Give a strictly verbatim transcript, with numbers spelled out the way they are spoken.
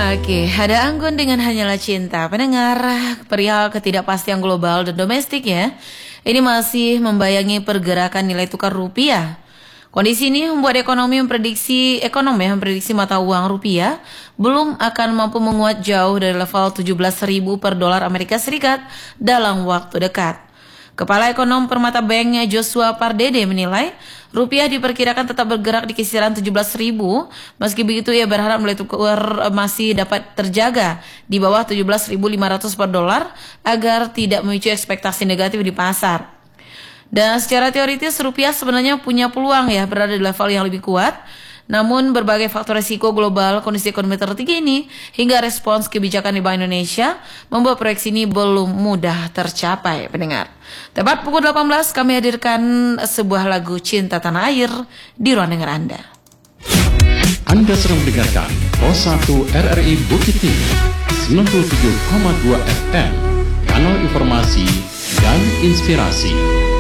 Oke, ada Anggun dengan Hanyalah Cinta. Pendengar, perihal ketidakpastian global dan domestik ya, ini masih membayangi pergerakan nilai tukar rupiah. Kondisi ini membuat ekonomi memprediksi ekonomi memprediksi mata uang rupiah belum akan mampu menguat jauh dari level tujuh belas ribu per dolar Amerika Serikat dalam waktu dekat. Kepala Ekonom Permata Bank Joshua Pardede menilai rupiah diperkirakan tetap bergerak di kisaran tujuh belas ribu. Meski begitu ia berharap nilai tukar masih dapat terjaga di bawah tujuh belas ribu lima ratus per dolar agar tidak memicu ekspektasi negatif di pasar. Dan secara teoritis rupiah sebenarnya punya peluang ya berada di level yang lebih kuat. Namun berbagai faktor risiko global, kondisi ekonomi tertinggi ini hingga respons kebijakan di Bank Indonesia membuat proyeksi ini belum mudah tercapai, pendengar. Tepat pukul delapan belas kami hadirkan sebuah lagu Cinta Tanah Air di ruang dengar Anda. Anda sedang mendengarkan Pos satu R R I Bukit Tinggi sembilan puluh tujuh koma dua F M, kanal informasi dan inspirasi.